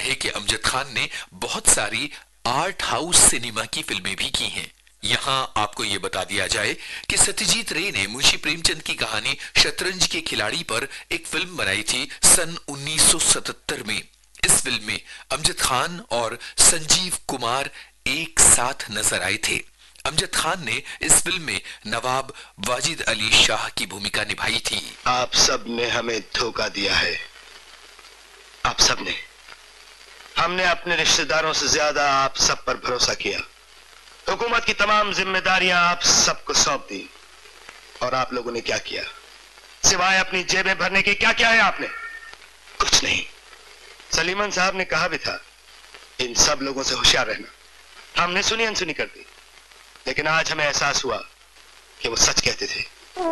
है कि अमजद खान ने बहुत सारी आर्ट हाउस सिनेमा की फिल्में भी की हैं। यहाँ आपको ये बता दिया जाए कि सत्यजीत रे ने मुंशी प्रेमचंद की कहानी शतरंज के खिलाड़ी पर एक फिल्म बनाई थी सन 1977 में। इस फिल्म में अमजद खान और संजीव कुमार एक साथ नजर आए थे। अमजद खान ने इस फिल्म में नवाब वाजिद अली शाह की भूमिका निभाई थी। आप सब ने हमें धोखा दिया है, आप सब ने। हमने अपने रिश्तेदारों से ज्यादा आप सब पर भरोसा किया। हुकूमत की तमाम जिम्मेदारियां आप सबको सौंप दी, और आप लोगों ने क्या किया? सिवाय अपनी जेबें भरने की क्या किया है आपने? कुछ नहीं। सलीमान साहब ने कहा भी था, इन सब लोगों से होशियार रहना। हमने सुनी अनसुनी कर दी, लेकिन आज हमें एहसास हुआ कि वो सच कहते थे।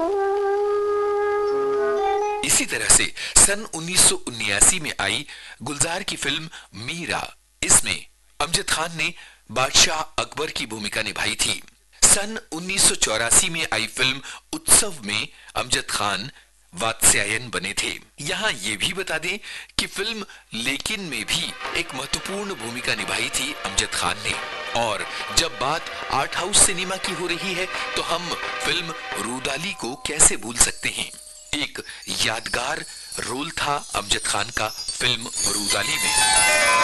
इसी तरह से सन 1979 में आई गुलजार की फिल्म मीरा, इसमें अमजद खान ने बादशाह अकबर की भूमिका निभाई थी। सन 1984 में आई फिल्म उत्सव में अमजद खान वात्स्यायन बने थे। यहाँ ये भी बता दें कि फिल्म लेकिन में भी एक महत्वपूर्ण भूमिका निभाई थी अमजद खान ने। और जब बात आर्ट हाउस सिनेमा की हो रही है तो हम फिल्म रूदाली को कैसे भूल सकते हैं। एक यादगार रोल था अमजद खान का फिल्म रूदाली में।